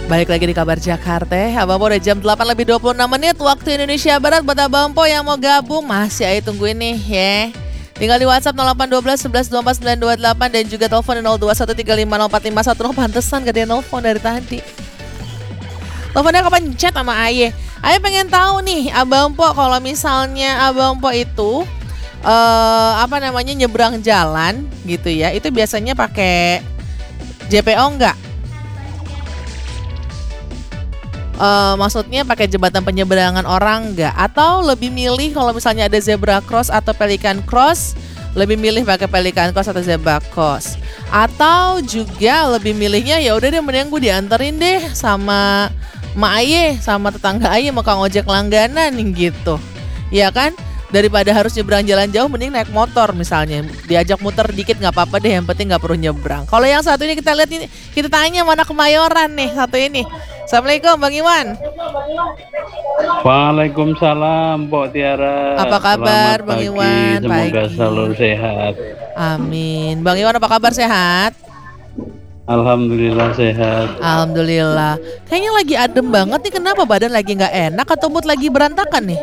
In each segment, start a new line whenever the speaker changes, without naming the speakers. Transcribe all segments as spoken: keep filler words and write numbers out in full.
Balik lagi di Kabar Jakarta. Abang Po udah jam delapan lebih dua puluh enam menit waktu Indonesia Barat. Buat Abang Po yang mau gabung masih ayo tungguin nih ya. Tinggal di WhatsApp nol delapan satu dua sebelas dua empat sembilan dua delapan dan juga telepon nol dua satu tiga lima nol empat lima satu. Pantesan gak ada yang nelfon dari tadi. Teleponnya kapan chat sama Aye. Aye pengen tahu nih Abang Po, kalau misalnya Abang Po itu uh, apa namanya nyebrang jalan gitu ya, itu biasanya pakai J P O enggak? Uh, maksudnya pakai jembatan penyeberangan orang enggak? Atau lebih milih kalau misalnya ada zebra cross atau pelikan cross, lebih milih pakai pelikan cross atau zebra cross? Atau juga lebih milihnya ya udah deh mending gue dianterin deh sama Mak Aye, sama tetangga Aye mau Kang ojek langganan gitu. Ya kan? Daripada harus nyebrang jalan jauh mending naik motor misalnya. Diajak muter dikit nggak apa-apa deh, yang penting nggak perlu nyebrang. Kalau yang satu ini kita lihat ini, kita tanya mana Kemayoran nih satu ini. Assalamualaikum Bang Iwan.
Waalaikumsalam Mbok Tiara.
Apa kabar
Selamat
Bang
pagi.
Iwan?
Semoga
Pagi.
selalu sehat.
Amin. Bang Iwan apa kabar, sehat?
Alhamdulillah sehat.
Alhamdulillah. Kayaknya lagi adem banget nih, kenapa badan lagi nggak enak atau mood lagi berantakan nih?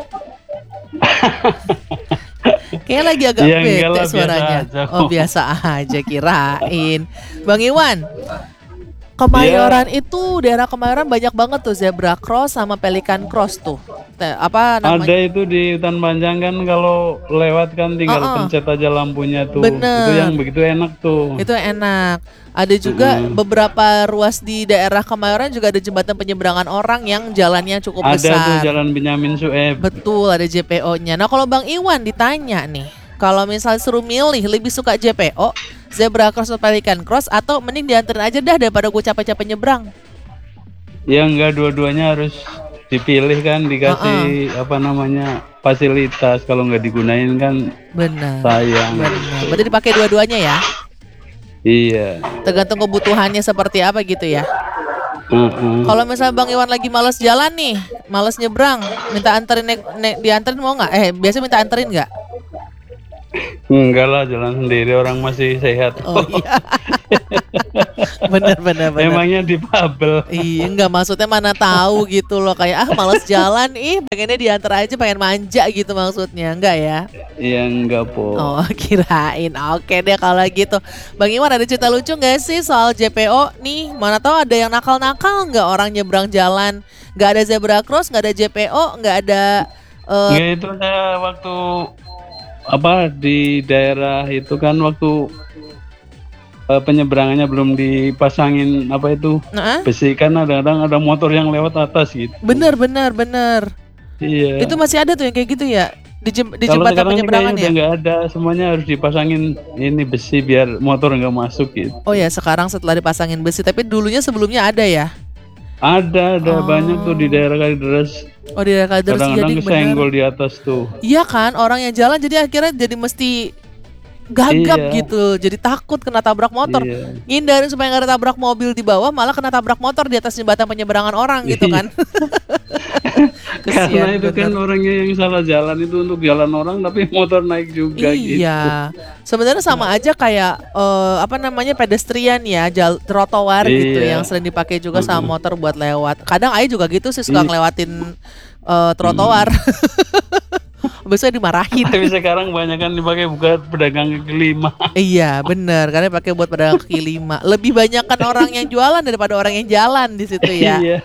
Kayaknya lagi agak
Ya, enggak
bete
lah, biasa
suaranya.
aja.
Oh biasa aja kirain. Bang Iwan, Kemayoran itu daerah Kemayoran banyak banget tuh zebra cross sama pelikan cross tuh. Te- Apa namanya?
Ada itu di hutan panjang kan, kalau lewat kan tinggal
Uh-uh.
pencet aja lampunya tuh.
Bener.
Itu yang begitu enak tuh.
Itu enak. Ada juga
Mm-mm.
beberapa ruas di daerah Kemayoran juga ada jembatan penyeberangan orang yang jalannya cukup
Ada tuh
besar.
Jalan Benyamin Sueb.
Betul, ada J P O-nya. Nah, kalau Bang Iwan ditanya nih, kalau misalnya suruh milih lebih suka J P O, zebra cross atau pelikan cross, atau mending dianterin aja dah daripada gue capek-capek nyebrang?
Ya enggak, dua-duanya harus dipilih kan, dikasih apa namanya fasilitas. Kalau nggak digunain kan
Benar.
sayang.
Benar. Berarti dipakai dua-duanya ya?
Iya.
Tergantung kebutuhannya seperti apa gitu ya.
Mm-mm.
Kalau misalnya Bang Iwan lagi males jalan nih, males nyebrang, minta anterin nek, nek- dianterin mau nggak? Eh, biasa minta anterin nggak?
Enggak lah, jalan sendiri, orang masih sehat.
Oh iya. Bener bener bener.
Emangnya difabel.
Iya, enggak, maksudnya mana tahu gitu loh, kayak ah males jalan, ih pengennya diantar aja, pengen manja gitu maksudnya, enggak ya?
Iya enggak po.
Oh kirain, oke deh kalau gitu. Bang Iwan ada cerita lucu nggak sih soal J P O nih? Mana tahu ada yang nakal-nakal nggak orang nyebrang jalan, nggak ada zebra cross, nggak ada J P O, nggak ada. eh,
Ya itu saya waktu apa di daerah itu kan, waktu eh, penyeberangannya belum dipasangin apa itu
nah,
besi kan, kadang-kadang ada motor yang lewat atas gitu.
bener bener bener.
Iya.
Itu masih ada tuh yang kayak gitu ya di, jem- di
Kalau
jembatan
sekarang ini
penyeberangan
kayaknya
ya.
udah nggak ada, semuanya harus dipasangin ini besi biar motor nggak masuk gitu.
Oh ya, sekarang setelah dipasangin besi, tapi dulunya sebelumnya ada ya.
Ada, ada
Oh.
banyak tuh di daerah Kalideres.
Oh di daerah Kalideres,
Kadang-kadang
jadi bener.
kesenggol di atas tuh.
Iya kan, orang yang jalan jadi akhirnya jadi mesti gagap
Iya.
gitu, jadi takut kena tabrak motor.
Iya.
Hindarin supaya nggak ada tabrak mobil di bawah, malah kena tabrak motor di atas jembatan penyeberangan orang gitu kan.
Karena
Kesian
itu kan
bener.
orangnya yang salah jalan itu untuk jalan orang, tapi motor naik juga gitu.
Iya, sebenarnya sama aja kayak eh, apa namanya pedestrian ya, jal trotoar gitu
Iya.
yang sering dipakai juga sama motor buat lewat. Kadang Ayu juga gitu sih, suka
Iya.
ngelewatin eh, trotoar. Biasanya dimarahin.
Tapi sekarang banyak kan dipakai buat pedagang kaki lima.
Iya bener, karena pakai buat pedagang kaki lima. Lebih banyak kan orang yang jualan daripada orang yang jalan di situ ya.
Iya.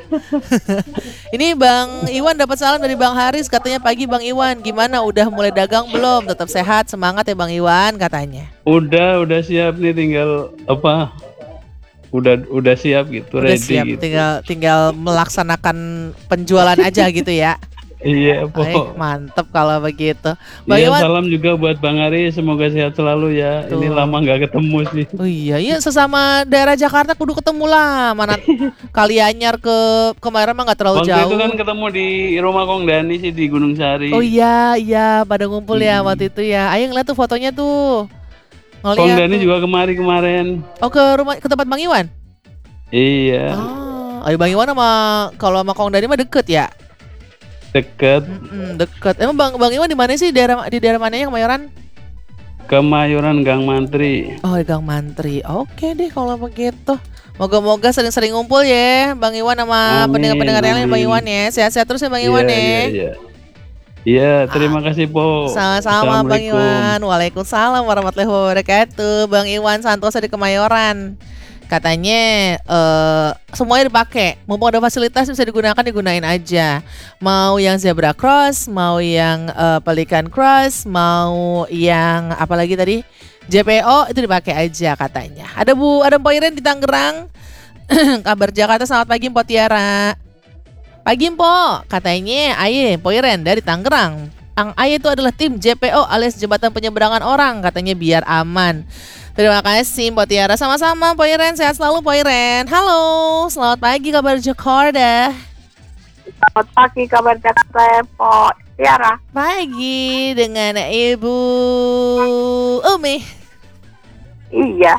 Ini Bang Iwan dapat salam dari Bang Haris, katanya pagi Bang Iwan, gimana udah mulai dagang belum? Tetap sehat, semangat ya Bang Iwan katanya.
Udah, udah siap nih, tinggal apa? Udah, udah siap gitu,
Udah
ready
siap,
gitu.
tinggal tinggal melaksanakan penjualan aja gitu ya.
Iya, po.
Eh, mantep kalau begitu. Bang
Iya,
Iwan,
salam juga buat Bang Ari, semoga sehat selalu ya.
Tuh.
Ini lama nggak ketemu sih.
oh iya, iya sesama daerah Jakarta kudu ketemu lah. Mana kali anyar ke Kemayoran mah nggak terlalu
Waktu
jauh.
itu kan ketemu di rumah Kong Dani sih di Gunung Sari.
Oh iya, iya pada ngumpul ya
Hmm.
waktu itu ya. Ayo ngeliat tuh fotonya tuh.
Kong
Ngeliat
Dani
tuh.
juga kemari kemarin.
Oh ke rumah, ke tempat Bang Iwan?
Iya,
Oh, ayo Bang Iwan sama kalau sama Kong Dani mah deket ya?
deket.
Mm-mm, deket. Emang Bang Bang Iwan di mana sih, daerah di daerah mana yang Kemayoran?
Kemayoran Gang Mantri.
Oh, di Gang Mantri. Oke deh kalau begitu. Moga-moga sering-sering ngumpul ya Bang Iwan sama
Amin,
pendengar-pendengar yang lain Bang
amin.
Iwan ya. Sehat-sehat terus ya Bang
Iya,
Iwan
iya,
ya.
iya. Iya, terima kasih Po.
Sama-sama Bang
Assalamualaikum.
Iwan. Waalaikumsalam warahmatullahi wabarakatuh. Bang Iwan Santosa di Kemayoran. Katanya eh semuanya dipakai. Mumpung ada fasilitas bisa digunakan, digunain aja. Mau yang zebra cross, mau yang eh, pelikan cross, mau yang apa lagi tadi? J P O itu dipakai aja katanya. Ada Bu, ada Mpok Iren di Tangerang. Kabar Jakarta, selamat pagi Mpok Tiara. Pagi Mpok, katanya Aye, Mpok Iren dari Tangerang. Ang Aye itu adalah tim J P O alias jembatan penyeberangan orang, katanya biar aman. Terima kasih Mpok Tiara, sama-sama Mpok Iren, sehat selalu Mpok Iren. Halo, selamat pagi kabar Jakarta.
Selamat pagi kabar Jakarta, Po Tiara.
Pagi dengan Ibu Umi.
Iya.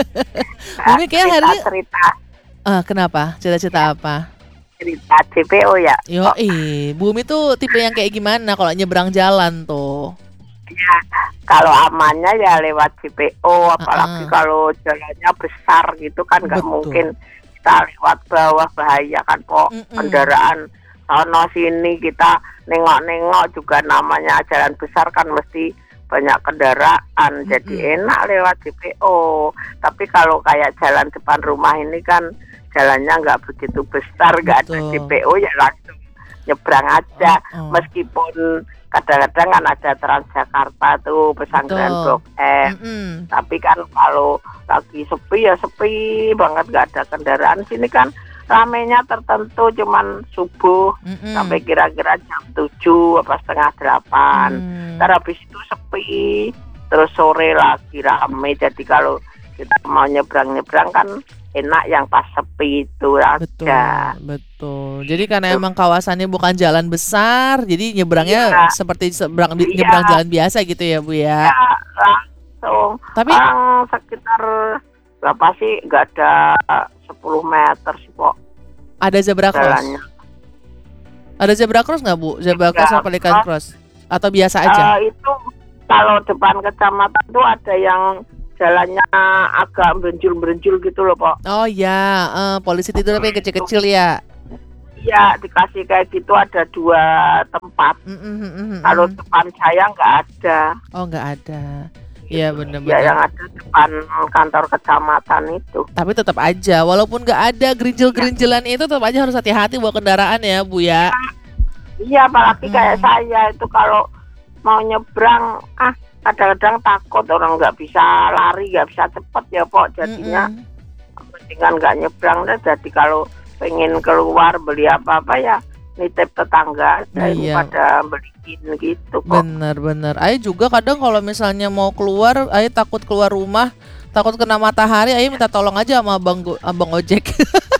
Umi kayak hari ini
cerita
ah, kenapa? Cita-cita apa?
cerita J P O ya.
Yo, eh, Bu Umi tuh tipe yang kayak gimana kalau nyebrang jalan tuh?
Ya, kalau amannya ya lewat J P O, apalagi
Uh-uh.
kalau jalannya besar gitu kan nggak
Betul.
mungkin kita lewat bawah, bahaya kan Po.
Mm-mm.
Kendaraan sono sini kita nengok-nengok juga, namanya jalan besar kan mesti banyak kendaraan, jadi
Mm-mm.
enak lewat J P O. Tapi kalau kayak jalan depan rumah ini kan jalannya nggak begitu besar, nggak ada
Betul.
J P O ya langsung nyebrang aja.
Oh, oh.
Meskipun kadang-kadang kan ada Transjakarta tuh, Pesanggerahan
Betul.
Blok M.
Mm-mm.
Tapi kan kalau lagi sepi ya sepi banget, nggak ada kendaraan. Sini kan ramenya tertentu cuman subuh
Mm-mm.
sampai kira-kira jam tujuh apa setengah delapan.
Hmm.
Ntar habis itu sepi, terus sore lagi rame. Jadi kalau kita mau nyebrang-nyebrang kan enak yang pas sepi itu
Betul,
aja.
betul. Jadi karena emang kawasannya bukan jalan besar, jadi nyebrangnya
Iya.
seperti seberang
Iya.
nyebrang jalan biasa gitu ya Bu ya.
Ya langsung
Tapi
orang sekitar berapa sih, nggak ada sepuluh meter sih kok
ada zebra cross.
jalannya.
Ada zebra cross nggak Bu? Zebra cross
Zebra
atau pelikan
cross.
cross? Atau biasa aja?
Eh, itu kalau depan kecamatan tuh ada yang jalannya agak berenjul-berenjul gitu loh Pak.
Oh ya, eh, polisi tidur tapi yang kecil-kecil ya.
Iya, dikasih kayak gitu ada dua tempat.
Mm, mm, mm, mm,
Kalau
mm.
depan saya nggak ada.
Oh nggak ada. Iya
Ya,
benar-benar.
yang ada depan kantor kecamatan itu.
Tapi tetap aja, walaupun nggak ada gerinjel-gerinjelan itu, tetap aja harus hati-hati bawa kendaraan ya Bu ya.
Iya, apalagi
Mm.
kayak saya itu kalau mau nyebrang, ah kadang-kadang takut orang nggak bisa lari, nggak bisa cepet ya Pok. Jadinya
Mm-mm.
mendingan nggak nyebrang deh. Jadi kalau pengen keluar beli apa-apa ya nitip tetangga aja, ini
Iya.
pada beliin gitu kok.
Bener-bener. Ayo juga kadang kalau misalnya mau keluar, Ayo takut keluar rumah, takut kena matahari, Ayo minta tolong aja sama abang go- abang ojek.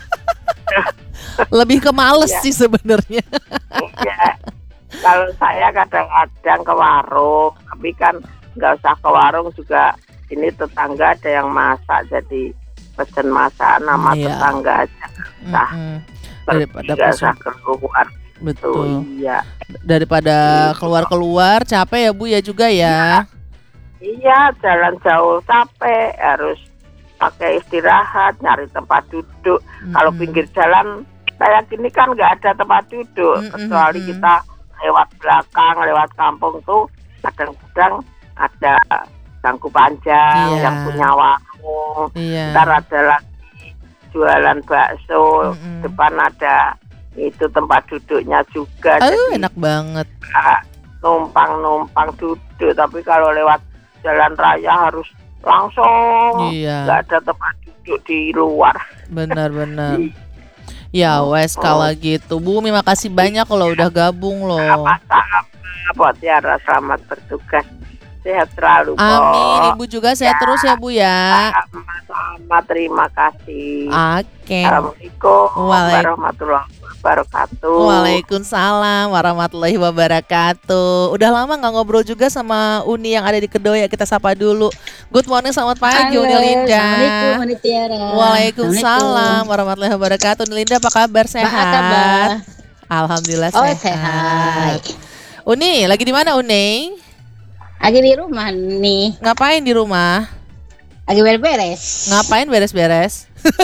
Lebih ke males
Iya.
sih sebenarnya.
Iya. Kalau saya kadang-kadang ke warung, tapi kan nggak usah ke warung juga. Ini tetangga ada yang masak, jadi pesen masak nama
Iya.
tetangga aja. Nah,
Mm-mm. Daripada
nggak usah
pusing.
keluar. Tuh,
Betul.
iya.
Daripada keluar-keluar capek ya Bu ya juga ya.
Iya, jalan jauh capek, harus pakai istirahat, nyari tempat duduk. Kalau
Mm-mm.
pinggir jalan kayak gini kan nggak ada tempat duduk,
Mm-mm,
kecuali
mm-mm.
kita lewat belakang, lewat kampung tuh kadang-kadang ada bangku panjang
Iya.
yang punya warung.
Iya.
Ntar ada lagi jualan bakso,
Mm-mm.
depan ada itu tempat duduknya juga.
Aduh,
Jadi
enak banget.
nggak numpang-numpang duduk. Tapi kalau lewat jalan raya harus langsung,
Iya.
nggak ada tempat duduk di luar.
Benar-benar. Ya wes kalau gitu Bu, terima kasih banyak kalau udah gabung loh.
Sama-sama buat Tiara, selamat bertugas, sehat selalu Po.
Amin, Ibu juga sehat terus ya Bu ya.
Sama-sama, terima kasih.
Oke.
Assalamualaikum
Waalaikum-
warahmatullahi wabarakatuh.
Waalaikumsalam warahmatullahi wabarakatuh. Udah lama nggak ngobrol juga sama Uni yang ada di Kedoya. Kita sapa dulu. Good morning, selamat pagi Uni Linda.
Assalamualaikum Uni Tiara.
Waalaikumsalam warahmatullahi wabarakatuh. Uni Linda apa kabar? Sehat?
kabar?
Alhamdulillah
Oh
sehat.
sehat.
Uni, lagi di mana Uni?
Lagi di rumah nih,
Ngapain di rumah?
lagi beres-beres.
Ngapain beres-beres?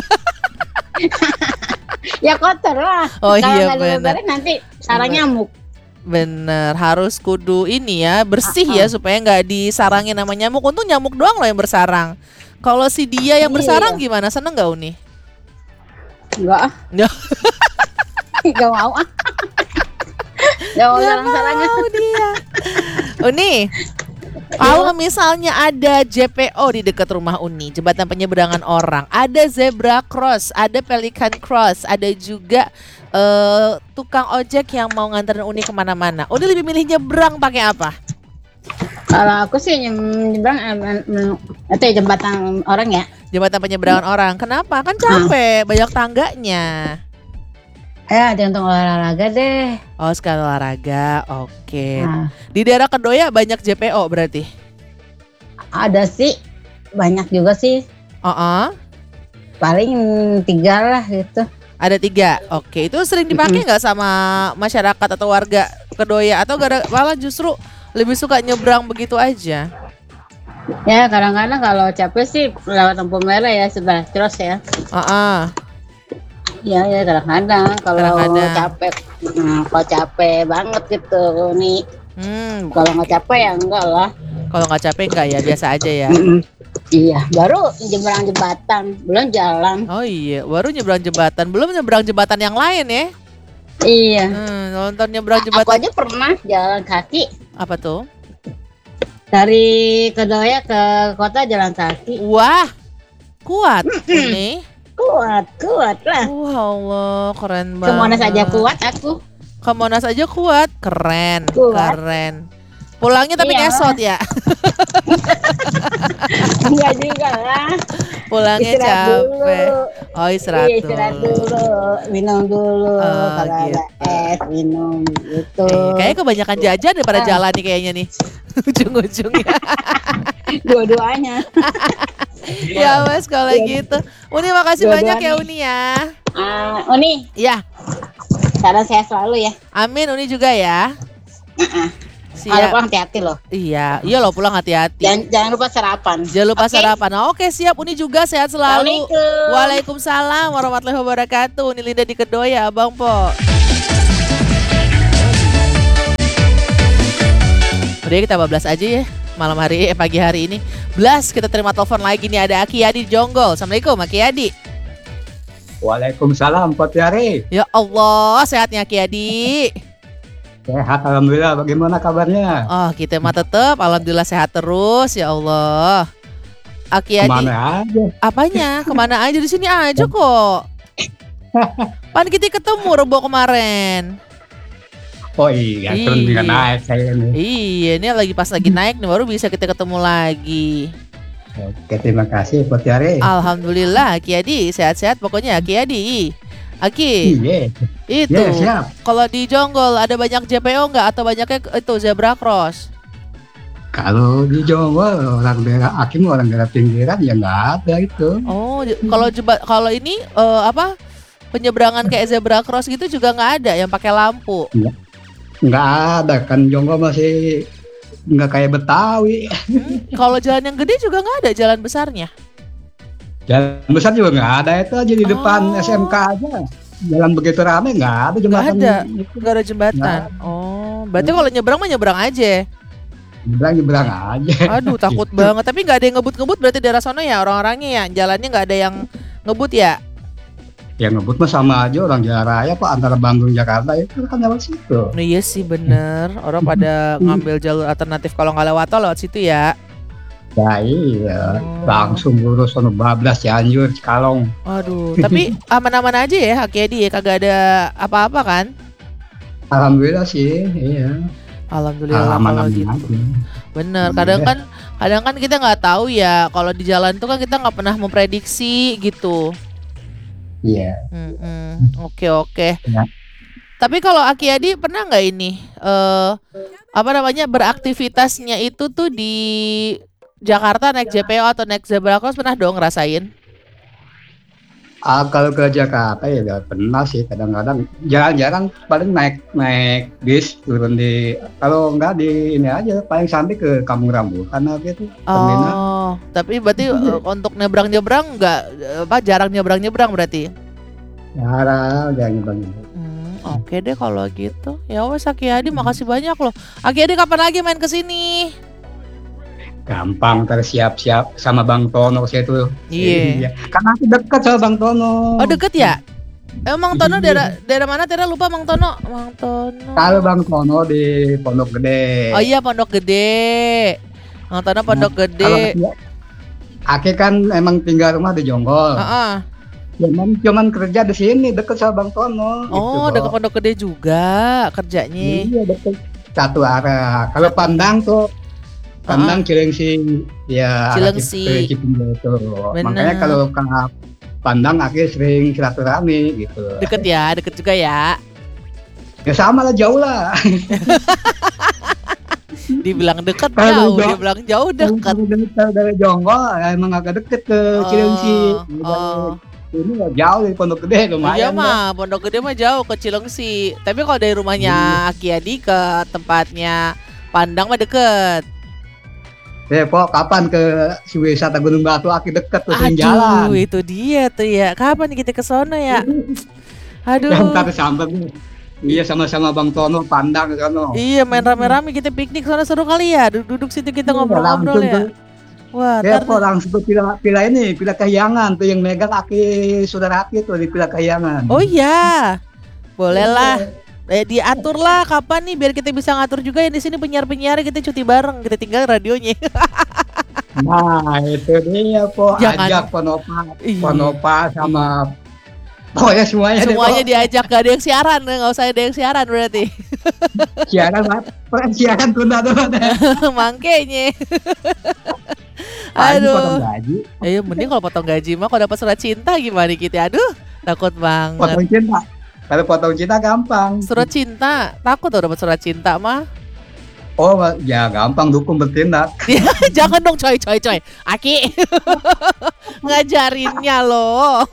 Ya kotor lah.
Oh
Kalau
iya,
nggak
bener.
beres-beres nanti sarang nyamuk.
Bener, harus kudu ini ya, bersih ya supaya nggak disarangin sama nyamuk. Untung nyamuk doang loh yang bersarang. Kalau si dia yang
Iya.
bersarang gimana? Seneng nggak Uni?
Enggak ah.
Nggak.
Enggak mau ah. Enggak mau sarang-sarangan.
Mau dia. Uni, kalau misalnya ada J P O di dekat rumah Uni, jembatan penyeberangan orang, ada zebra cross, ada pelican cross, ada juga eh, tukang ojek yang mau nganterin Uni kemana-mana. Uni lebih milih nyebrang pakai apa?
Kalau aku sih nyebrang eh, itu jembatan orang ya.
Jembatan penyeberangan orang. Kenapa? Kan capek, banyak tangganya.
Ya, tergantung olahraga deh.
Oh, sekali olahraga. Oke.
Nah,
Di daerah Kedoya banyak J P O berarti.
ada sih, banyak juga sih.
Oh,
Paling tiga lah gitu.
ada tiga. Oke, itu sering dipakai nggak sama masyarakat atau warga Kedoya atau gara malah justru lebih suka nyebrang begitu aja?
Ya kadang-kadang kalau capek sih lewat lampu merah ya sebelah terus ya.
Oh,
Ya ya kadang-kadang kalau
Kadang-kadang.
capek, nah, kalau capek banget gitu nih.
hmm.
Kalau nggak capek ya enggak lah.
Kalau nggak capek nggak ya, biasa aja ya.
Mm-mm. Iya, baru nyebrang jembatan, belum jalan.
Oh iya, baru nyebrang jembatan, belum nyebrang jembatan yang lain ya?
Iya.
Hmm, nonton nyebrang
Aku
jembatan
aja pernah jalan kaki
apa tuh?
dari Kedoya ke kota jalan kaki.
Wah, kuat Uni.
Kuat, kuat lah.
Wah Allah, keren
Ke
banget.
Monas aja kuat aku.
Ke Monas aja kuat, keren,
Kuat.
keren. Pulangnya tapi
Iya.
ngesot ya.
Enggak juga lah.
Pulangnya
Istirahat dulu.
capek. Oh istirahat,
Iya, istirahat
dulu.
dulu, minum dulu.
Oh,
Kalau ada
gitu.
es, minum gitu.
Eh, kayaknya kebanyakan jajan daripada
Ah.
jalan nih kayaknya nih. Ujung-ujungnya.
Dua-duanya.
Ya Mas kalau gitu. Uni makasih
Dua-duanya.
banyak ya Uni ya.
Ah, Uni,
Ya,
saran sehat selalu ya.
amin Uni juga ya.
Kalau
Siap.
pulang hati-hati loh.
Iya, iya lo pulang hati-hati.
Jangan, jangan lupa sarapan.
Jangan lupa
Oke?
sarapan. Nah, oke siap Uni juga sehat selalu.
Assalamualaikum.
Waalaikumsalam warahmatullahi wabarakatuh. Uni Linda di Kedoya, Abang Po. Udah kita bablas aja ya malam hari eh, pagi hari ini. Blas kita terima telepon lagi nih, ada Aki Yadi di Jonggol. Assalamualaikum Aki Yadi.
Waalaikumsalam, Pak Tiari.
Ya Allah, sehatnya Aki Yadi.
Sehat, alhamdulillah. Bagaimana kabarnya?
Oh, kita mah tetep alhamdulillah sehat terus ya Allah. Aki Yadi.
Kemana aja?
Apanya? Kemana aja, di sini aja kok. Pan kita ketemu Rebo kemarin.
Oh iya,
Iya.
turun juga naik saya ini.
Iya, ini lagi pas lagi naik nih baru bisa kita ketemu lagi.
Oke, terima kasih, Pak Tiari.
Alhamdulillah, Aki Yadi sehat-sehat pokoknya Aki Yadi. Aki,
Iya,
itu
iya, siap.
kalau di Jonggol ada banyak J P O nggak atau banyaknya itu zebra cross?
Kalau di Jawa orang daerah Akim orang daerah pinggiran ya nggak ada itu.
Oh, j- kalau jeba, kalau ini eh, apa penyeberangan kayak zebra cross gitu juga nggak ada yang pakai lampu.
Nggak ada kan, Jonggo masih nggak kayak Betawi.
Hmm, kalau jalan yang gede juga nggak ada jalan besarnya.
Jalan besar juga nggak ada, itu aja di depan
Oh.
S M K aja. Jalan begitu rame nggak ada
Nggak
jembatan.
ada,
itu.
nggak ada jembatan. Oh, berarti kalau nyebrang mah nyebrang aja.
Nyebrang nyebrang aja.
Aduh, takut banget. Tapi nggak ada yang ngebut-ngebut berarti daerah sono ya orang-orangnya ya. Jalannya nggak ada yang ngebut ya.
Yang ngebut mah sama aja orang jalan raya Pak, antara Bandung Jakarta itu kan lewat situ.
Nah, iya sih bener. Orang pada ngambil jalur alternatif kalau nggak lewat tol lewat situ ya.
Ya iya,
Oh.
langsung lurus sono bablas Cianjur, Cikalong.
Aduh, tapi aman-aman aja ya Hak Yadi ya. Kagak ada apa-apa kan?
Alhamdulillah sih, iya.
Alhamdulillah kalau
Aman-aman
gitu.
aja.
Bener. Kadang kan, kadang kan kita nggak tahu ya. Kalau di jalan tuh kan kita nggak pernah memprediksi gitu.
Iya.
Mm-mm. Oke oke.
Ya.
Tapi kalau Aki Yadi pernah nggak ini eh apa namanya beraktivitasnya itu tuh di Jakarta naik J P O atau naik zebra cross pernah dong ngerasain?
Ah, kalau ke Jakarta ya nggak pernah sih, kadang-kadang jarang-jarang paling naik naik bis turun di, kalau nggak di ini aja paling sampai ke Kampung Rambutan apa itu terminal.
Oh, tapi berarti eh, untuk nyebrang-nyebrang nggak eh, apa jarang nyebrang-nyebrang berarti.
Jarang, jarang banget.
Hmm, oke deh kalau gitu. Ya wes Aki Adi, makasih banyak loh. Aki Adi kapan lagi main ke sini?
Gampang tersiap-siap sama Bang Tono saya tuh.
Iya.
Karena aku dekat sama Bang Tono.
Oh deket ya? Emang Tono
Iya.
daerah daerah mana? Tera lupa Mang Tono. Mang Tono.
Kalau Bang Tono di Pondok Gede.
Oh iya Pondok Gede. Mang Tono Pondok
Kalau
Gede.
dia- Aki kan emang tinggal rumah di Jonggol.
Heeh.
Cuman cuman kerja di sini dekat sama Bang Tono.
Oh,
gitu,
dekat
Bo.
Pondok Gede juga kerjanya.
Iya dekat satu arah. Kalau Pandang tuh Pandang Cilengsi ya arah
Cilengsi.
ke Cipunja itu.
Bener.
Makanya kalau ke Pandang akhirnya sering silaturahmi gitu.
Deket ya, deket juga ya.
Ya sama lah, jauh lah.
Dibilang deket
Kalau
jauh,
jauh.
dibilang jauh deket.
Kalau dari, dari Jonggol emang agak deket ke Cilengsi.
Oh.
Ini ya jauh dari Pondok Gede
Iya
lumayan.
mah, Pondok Gede mah jauh ke Cilengsi. Tapi kalau dari rumahnya Aki Adi ke tempatnya Pandang mah deket.
Eh, Pok, kapan ke si wisata Gunung Batu? Aki deket tuh sering jalan.
Aduh, itu dia tuh ya. Kapan kita ke sono ya? Aduh.
Yang ntar sampai nih. Iya sama-sama Bang Tono Pandang ke sono.
Iya, main rame-rame kita piknik sana seru kali ya. Duduk-duduk situ kita
Iya,
ngobrol-ngobrol
langsung
ya.
tuh.
Wah,
Ya,
ntar
Pok, langsung tuh pila, pila ini, pila Kahyangan tuh yang megang Aki saudara Aki tuh di pila Kahyangan.
oh iya. Boleh lah. Eh, diatur lah kapan nih biar kita bisa ngatur juga yang di sini penyiar-penyiar kita cuti bareng, kita tinggal radionya.
Nah, itu dia, Pok.
Jangan.
Ajak Ponopa,
Iya.
Ponopa sama pokoknya semuanya deh,
Semuanya
Pok.
diajak, gak ada yang siaran, nggak usah ada yang siaran berarti.
Siaran, Pak. Siaran tunda tuh.
Mangkenya.
Aduh. Potong
Aduh.
gaji,
Ayo mending kalau potong gaji mah kalau dapat surat cinta gimana kita? Aduh, takut banget.
potong cinta. Kalau potong cinta gampang.
Surat cinta, takut tuh dapat surat cinta mah.
Oh, ya gampang, dukung bertindak.
Jangan dong coy coy coy. Aki. Ngajarinnya loh.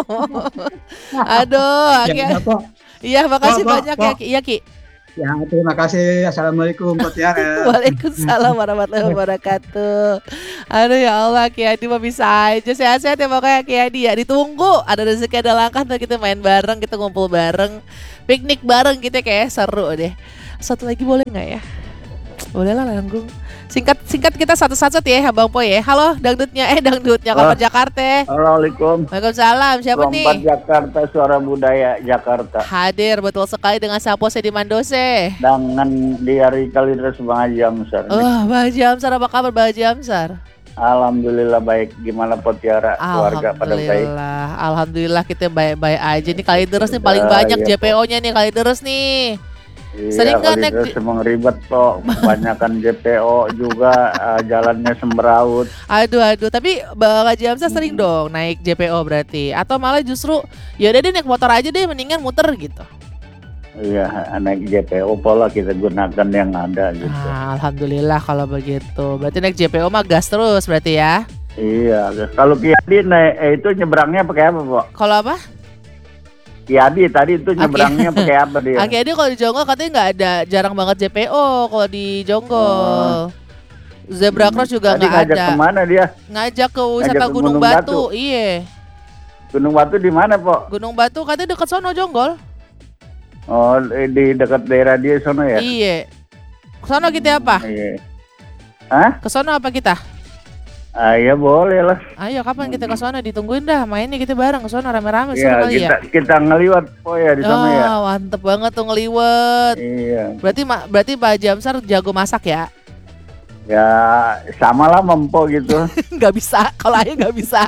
Aduh, Aki.
Ya, Pok.
Iya, makasih
Pok, Pok,
banyak ya
Pok.
Ki. Iya Ki.
Ya, terima kasih. Assalamualaikum, Pak Tiara.
Waalaikumsalam warahmatullahi wabarakatuh. Aduh ya Allah, Ki Adi mah bisa aja. Sehat-sehat ya pokoknya Ki Adi ya. Ditunggu, ada rezeki ada langkah tuh kita main bareng, kita ngumpul bareng, piknik bareng kita kayak seru deh. Satu lagi boleh nggak ya? Boleh lah Langgung. Singkat singkat kita satu-satu ya Bang Poy ya. Halo dangdutnya eh dangdutnya kapan Jakarta.
Assalamualaikum.
Waalaikumsalam. Siapa
Lompat
nih?
Jakarta, Suara Budaya Jakarta.
Hadir betul sekali dengan Sapo di Mandose.
Dengan di hari Kalideres Bang Haji Amsar.
Oh, Mbak Jamsar apa kabar Mbak Jamsar?
Alhamdulillah baik. Gimana Potiara? Keluarga pada baik.
Alhamdulillah, alhamdulillah kita baik-baik aja nih. Kalideres nih paling
Ya,
banyak
ya,
J P O-nya nih Kalideres nih.
Iya,
Sering nggak naik
Kalideres
di-
emang ribet kok. Kebanyakan J P O juga eh, jalannya sembraut.
Aduh aduh, tapi Mbak Jamsar sering dong naik J P O berarti. Atau malah justru ya udah deh naik motor aja deh mendingan muter gitu.
Iya, naik J P O pola kita gunakan yang ada gitu.
Ah, alhamdulillah kalau begitu. Berarti naik J P O mah gas terus berarti ya.
Iya, kalau Kiadi naik eh, itu nyebrangnya pakai apa, Pak?
Kalau apa?
Kiadi tadi itu nyebrangnya pakai apa dia?
Aki Adi kalau di Jonggol katanya nggak ada, jarang banget J P O kalau di Jonggol. Zebra cross juga
Tadi
nggak
ngajak
ada.
kemana dia?
Ngajak ke wisata
Ngajak ke
Gunung,
Gunung
Batu.
Batu.
Iya.
Gunung Batu di mana, Pak?
Gunung Batu katanya dekat sono Jonggol.
Oh, di dekat daerah dia sono ya?
Iya. Ke sono kita apa?
Iya. Hah?
Ke sono apa kita?
Ah, ya boleh lah.
Ayo kapan kita ke sono, ditungguin dah. Mainnya kita bareng ke sono rame-rame seru
Iya,
kali
kita
ya.
kita ngeliwat oh ya di sana ya.
Ah, mantep banget tuh ngeliwet.
Iya.
Berarti ma- berarti Pak Jamsar jago masak ya?
Ya sama lah mempo gitu.
Nggak bisa, kalau ayah nggak bisa.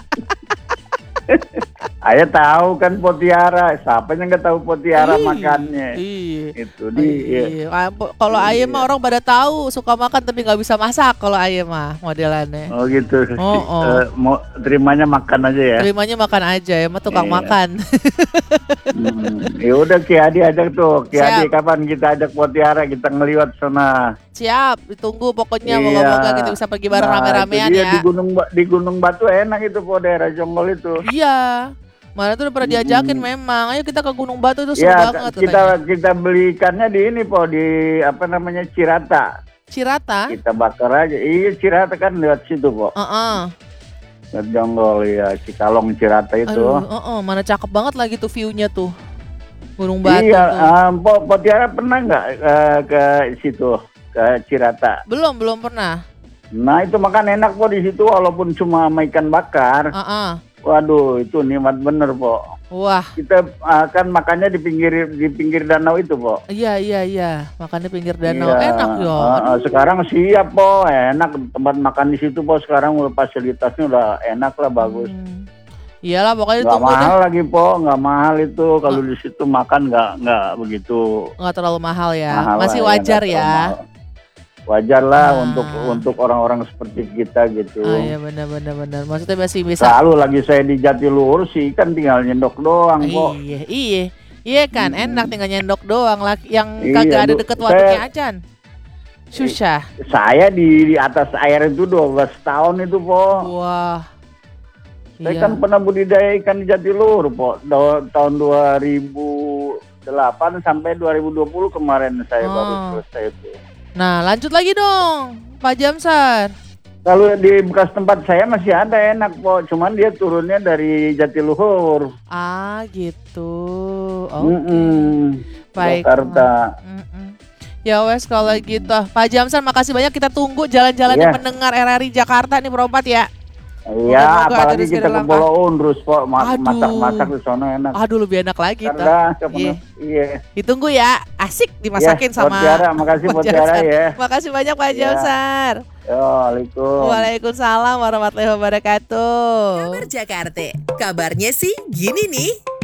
Ayah tahu kan Potiara, siapa yang nggak tahu Potiara
Ih,
makannya?
Iya.
Itu dia.
Iya. Ah, po- Kalau ayah mah orang pada tahu suka makan tapi nggak bisa masak kalau ayah mah modelannya.
Oh gitu.
Oh, oh.
Eh, mau terimanya makan aja ya.
Terimanya makan aja ya, mah tukang
Iya.
makan.
Hmm. Ya udah Ki Adi ajak tuh. Ki Adi
Siap.
kapan kita ajak Potiara kita ngeliwat sana.
Siap, ditunggu pokoknya
Iya.
moga-moga kita bisa pergi bareng
Nah,
rame-ramean
itu dia
ya.
Di Gunung Ba- di Gunung Batu enak itu po daerah Jonggol itu.
Iya. Mana tuh udah pernah diajakin memang. Ayo kita ke Gunung Batu tuh seru
Ya,
banget
kita
katanya.
kita beli ikannya di ini po, di apa namanya Cirata.
Cirata?
Kita bakar aja. Iya, Cirata kan lewat situ po.
Heeh.
Lewat Jonggol ya, Cikalong Cirata itu.
Aduh, heeh, mana cakep banget lagi tuh view-nya tuh. Gunung Batu
Iya,
tuh.
um, po, po Tiara pernah nggak eh, ke situ, ke Cirata?
Belum, belum pernah.
Nah itu makan enak po di situ walaupun cuma sama ikan bakar.
Heeh.
Waduh itu nikmat bener po.
Wah,
Kita akan makannya di pinggir di pinggir danau itu po.
iya iya iya, makannya pinggir danau.
Iya.
Enak ya.
Ah, ah, sekarang siap po, enak tempat makan di situ po. Sekarang udah fasilitasnya udah enak lah, bagus.
Hmm. Iyalah pokoknya
Nggak
ditunggu deh.
mahal lagi po, nggak mahal itu kalau di situ makan nggak nggak begitu
Nggak terlalu mahal ya.
mahal
Masih
lah,
wajar
nggak
ya.
terlalu mahal. Wajar lah
Ah.
untuk untuk orang-orang seperti kita gitu.
Ah iya benar benar benar. Maksudnya masih bisa.
Selalu lagi saya di Jatiluhur sih kan tinggal nyendok doang kok.
Iya, iya. Iya kan,
Hmm.
enak tinggal nyendok doang lah. Yang
Iya,
kagak ada
Bu.
deket
Saya-
waduknya acan. Susah.
Saya di, di atas air itu dua belas tahun itu po.
Wah.
Saya
Iya.
kan pernah budidaya ikan di Jatiluhur po. Da- tahun dua ribu delapan sampai dua ribu dua puluh kemarin saya
Oh.
baru selesai itu.
Nah, lanjut lagi dong, Pak Jamsar.
Kalau di bekas tempat saya masih ada enak po, cuman dia turunnya dari Jatiluhur.
Ah, gitu. Oke.
Mm-mm.
Baik.
Jakarta.
Mm-mm. Ya wes kalau gitu. Pak Jamsar makasih banyak, kita tunggu jalan-jalan
Iya.
mendengar R R I Jakarta nih Perompat ya.
Iya,
Moga-moga ada
apalagi
rezeki
kita
dari
ke
langkah.
Pulau Undrus po, ma-
Aduh.
masak-masak di sana enak.
Aduh lebih enak lagi tuh.
Karena ke
Iya.
Pulau- iya.
Ditunggu ya. Asik dimasakin
Ya,
sama
Buat Tiara, makasih
Pak
buat Tiara
Jamsar.
ya.
Makasih banyak Pak
Ya.
Jamsar.
Yo, Waalaikumsalam.
Waalaikumsalam warahmatullahi wabarakatuh.
Kabar Jakarta, kabarnya sih gini nih.